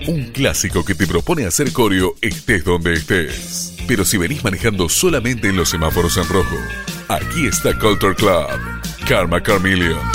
Un clásico que te propone hacer coreo estés donde estés. Pero si venís manejando solamente en los semáforos en rojo, aquí está Culture Club, Karma Carmeleon.